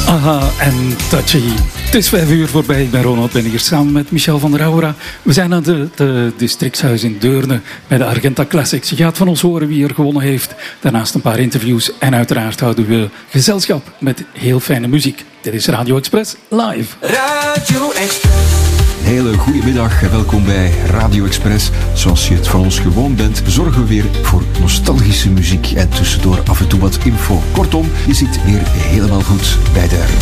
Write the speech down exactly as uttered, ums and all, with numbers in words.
Aha en Touchy. Het is vijf uur voorbij. Ik ben Ronald Benniger samen met Michel van der Aura. We zijn aan het de, districtshuis in Deurne bij de Argenta Classics. Je gaat van ons horen wie er gewonnen heeft. Daarnaast een paar interviews. En uiteraard houden we gezelschap met heel fijne muziek. Dit is Radio Express live. Radio Express. Een hele goede middag en welkom bij Radio Express. Zoals je het van ons gewoon bent, zorgen we weer voor nostalgische muziek en tussendoor af en toe wat info. Kortom, je zit weer helemaal goed bij de